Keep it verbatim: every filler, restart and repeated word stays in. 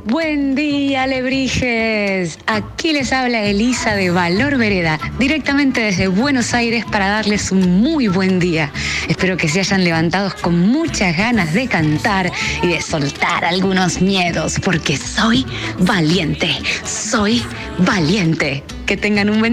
Buen día, alebrijes. Aquí les habla Elisa de Valor Vereda, directamente desde Buenos Aires para darles un muy buen día. Espero que se hayan levantado con muchas ganas de cantar y de soltar algunos miedos, porque soy valiente, soy valiente. Que tengan un buen